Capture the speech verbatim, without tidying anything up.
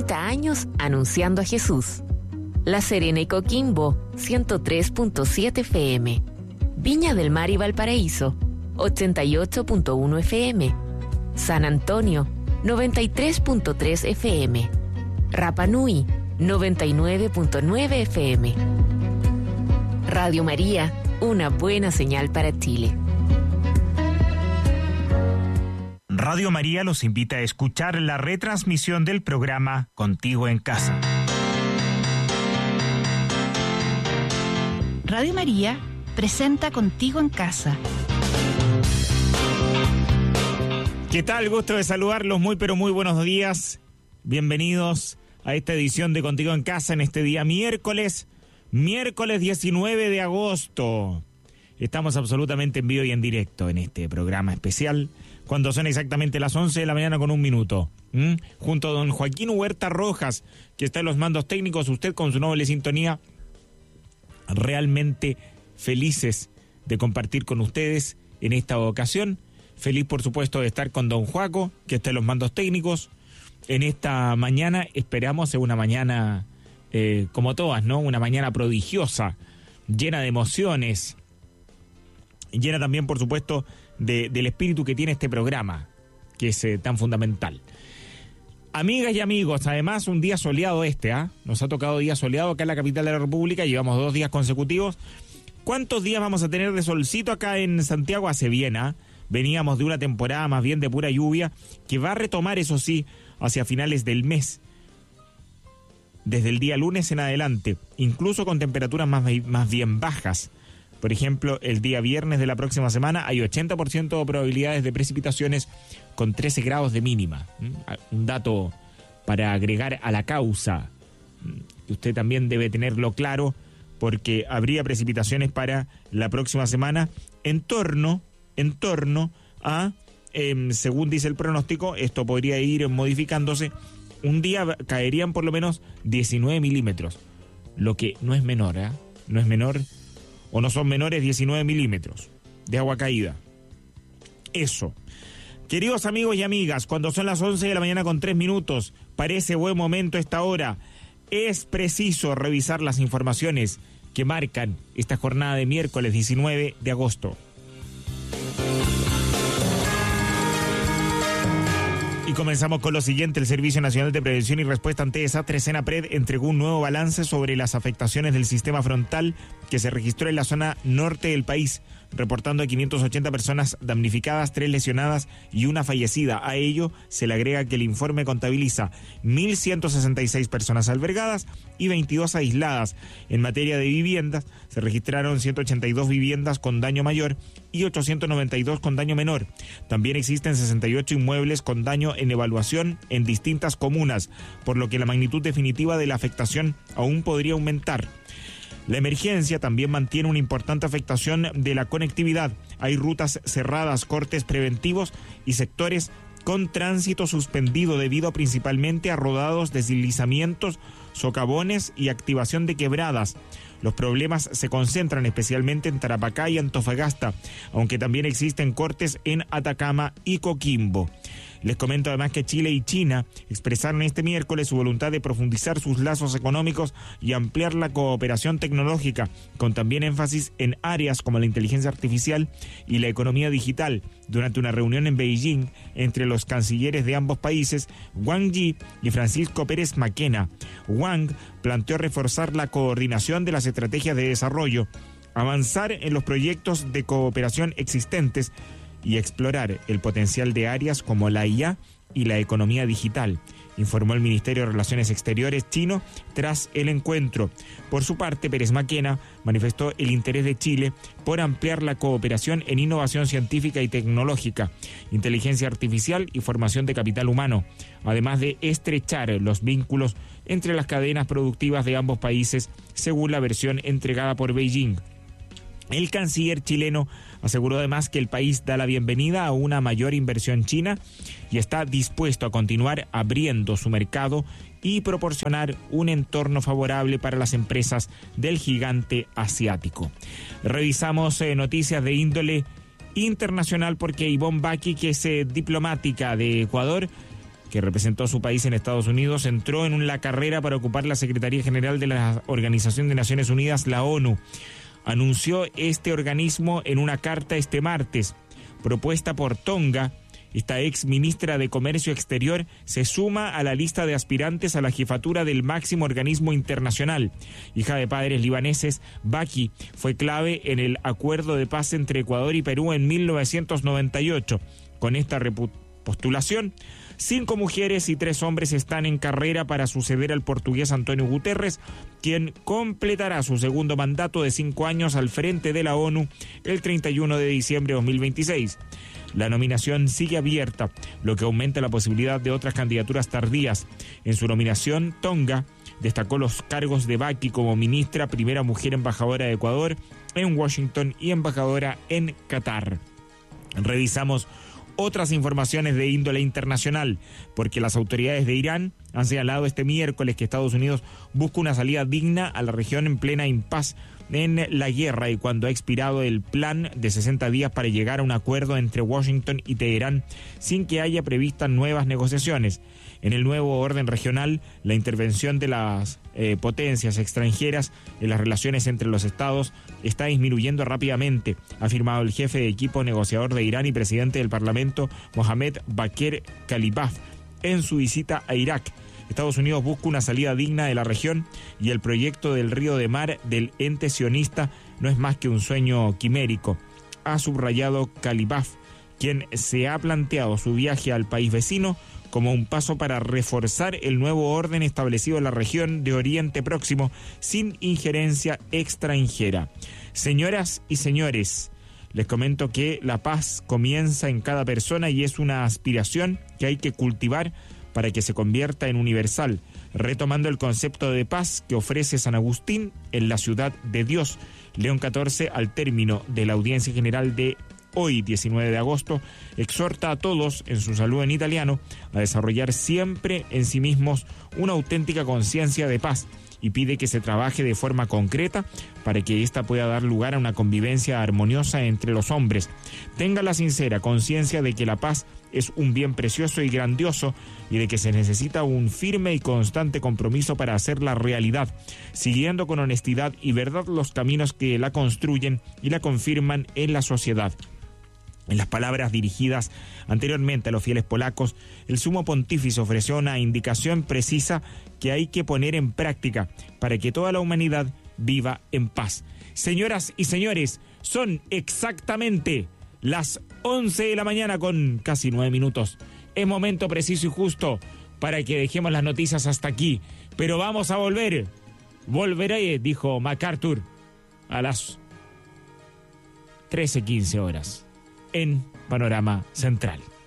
treinta años anunciando a Jesús. La Serena y Coquimbo, ciento tres punto siete F M. Viña del Mar y Valparaíso, ochenta y ocho punto uno F M. San Antonio, noventa y tres punto tres F M. Rapa Nui, noventa y nueve punto nueve F M. Radio María, una buena señal para Chile. Radio María los invita a escuchar la retransmisión del programa Contigo en Casa. Radio María presenta Contigo en Casa. ¿Qué tal? Gusto de saludarlos, muy pero muy buenos días. Bienvenidos a esta edición de Contigo en Casa en este día miércoles, miércoles diecinueve de agosto. Estamos absolutamente en vivo y en directo en este programa especial, cuando son exactamente las once de la mañana con un minuto. ¿Mm? Junto a don Joaquín Huerta Rojas, que está en los mandos técnicos, usted con su noble sintonía, realmente felices de compartir con ustedes en esta ocasión. Feliz, por supuesto, de estar con don Joaco, que está en los mandos técnicos. En esta mañana, esperamos sea una mañana eh, como todas, ¿no? Una mañana prodigiosa, llena de emociones, llena también, por supuesto, de, del espíritu que tiene este programa, que es eh, tan fundamental. Amigas y amigos, además un día soleado este, ¿ah? ¿eh? Nos ha tocado día soleado acá en la capital de la República, llevamos dos días consecutivos. ¿Cuántos días vamos a tener de solcito acá en Santiago? Hace bien, ¿ah? ¿eh? Veníamos de una temporada más bien de pura lluvia, que va a retomar, eso sí, hacia finales del mes, desde el día lunes en adelante, incluso con temperaturas más, más bien bajas. Por ejemplo, el día viernes de la próxima semana hay ochenta por ciento de probabilidades de precipitaciones con trece grados de mínima. Un dato para agregar a la causa, que usted también debe tenerlo claro, porque habría precipitaciones para la próxima semana en torno, en torno a, eh, según dice el pronóstico, esto podría ir modificándose, un día caerían por lo menos diecinueve milímetros, lo que no es menor, ¿eh? No es menor, o no son menores diecinueve milímetros de agua caída. Eso. Queridos amigos y amigas, cuando son las once de la mañana con tres minutos, parece buen momento esta hora. Es preciso revisar las informaciones que marcan esta jornada de miércoles diecinueve de agosto. Y comenzamos con lo siguiente. El Servicio Nacional de Prevención y Respuesta ante Desastres, SENAPRED, entregó un nuevo balance sobre las afectaciones del sistema frontal que se registró en la zona norte del país, reportando a quinientas ochenta personas damnificadas, tres lesionadas y una fallecida. A ello se le agrega que el informe contabiliza mil ciento sesenta y seis personas albergadas y veintidós aisladas. En materia de viviendas, se registraron ciento ochenta y dos viviendas con daño mayor y ochocientos noventa y dos con daño menor. También existen sesenta y ocho inmuebles con daño en evaluación en distintas comunas, por lo que la magnitud definitiva de la afectación aún podría aumentar. La emergencia también mantiene una importante afectación de la conectividad. Hay rutas cerradas, cortes preventivos y sectores con tránsito suspendido debido principalmente a rodados, deslizamientos, socavones y activación de quebradas. Los problemas se concentran especialmente en Tarapacá y Antofagasta, aunque también existen cortes en Atacama y Coquimbo. Les comento además que Chile y China expresaron este miércoles su voluntad de profundizar sus lazos económicos y ampliar la cooperación tecnológica, con también énfasis en áreas como la inteligencia artificial y la economía digital, durante una reunión en Beijing entre los cancilleres de ambos países, Wang Yi y Francisco Pérez Maquena. Wang planteó reforzar la coordinación de las estrategias de desarrollo, avanzar en los proyectos de cooperación existentes y explorar el potencial de áreas como la I A y la economía digital, informó el Ministerio de Relaciones Exteriores chino tras el encuentro. Por su parte, Pérez Maquena manifestó el interés de Chile por ampliar la cooperación en innovación científica y tecnológica, inteligencia artificial y formación de capital humano, además de estrechar los vínculos entre las cadenas productivas de ambos países, según la versión entregada por Beijing. El canciller chileno aseguró además que el país da la bienvenida a una mayor inversión china y está dispuesto a continuar abriendo su mercado y proporcionar un entorno favorable para las empresas del gigante asiático. Revisamos eh, noticias de índole internacional porque Ivonne Baki, que es eh, diplomática de Ecuador, que representó a su país en Estados Unidos, entró en la carrera para ocupar la Secretaría General de la Organización de Naciones Unidas, la ONU. Anunció este organismo en una carta este martes, propuesta por Tonga. Esta ex ministra de Comercio Exterior se suma a la lista de aspirantes a la jefatura del máximo organismo internacional. Hija de padres libaneses, Baki fue clave en el acuerdo de paz entre Ecuador y Perú en mil novecientos noventa y ocho. Con esta postulación, cinco mujeres y tres hombres están en carrera para suceder al portugués António Guterres, quien completará su segundo mandato de cinco años al frente de la ONU el treinta y uno de diciembre de dos mil veintiséis. La nominación sigue abierta, lo que aumenta la posibilidad de otras candidaturas tardías. En su nominación, Tonga destacó los cargos de Baki como ministra, primera mujer embajadora de Ecuador en Washington y embajadora en Qatar. Revisamos otras informaciones de índole internacional, porque las autoridades de Irán han señalado este miércoles que Estados Unidos busca una salida digna a la región en plena impas en la guerra y cuando ha expirado el plan de sesenta días para llegar a un acuerdo entre Washington y Teherán sin que haya previstas nuevas negociaciones. En el nuevo orden regional, la intervención de las eh, potencias extranjeras en las relaciones entre los estados está disminuyendo rápidamente, ha afirmado el jefe de equipo negociador de Irán y presidente del Parlamento, Mohammad Bakr Kalibaf, en su visita a Irak. Estados Unidos busca una salida digna de la región y el proyecto del río de mar del ente sionista no es más que un sueño quimérico, ha subrayado Kalibaf, quien se ha planteado su viaje al país vecino como un paso para reforzar el nuevo orden establecido en la región de Oriente Próximo sin injerencia extranjera. Señoras y señores, les comento que la paz comienza en cada persona y es una aspiración que hay que cultivar para que se convierta en universal, retomando el concepto de paz que ofrece San Agustín en la ciudad de Dios. León catorce, al término de la audiencia general de hoy, diecinueve de agosto, exhorta a todos, en su saludo en italiano, a desarrollar siempre en sí mismos una auténtica conciencia de paz y pide que se trabaje de forma concreta para que ésta pueda dar lugar a una convivencia armoniosa entre los hombres. Tenga la sincera conciencia de que la paz es un bien precioso y grandioso y de que se necesita un firme y constante compromiso para hacerla realidad, siguiendo con honestidad y verdad los caminos que la construyen y la confirman en la sociedad. En las palabras dirigidas anteriormente a los fieles polacos, el sumo pontífice ofreció una indicación precisa que hay que poner en práctica para que toda la humanidad viva en paz. Señoras y señores, son exactamente las once de la mañana con casi nueve minutos. Es momento preciso y justo para que dejemos las noticias hasta aquí. Pero vamos a volver. Volveré, dijo MacArthur, a las trece quince horas en Panorama Central.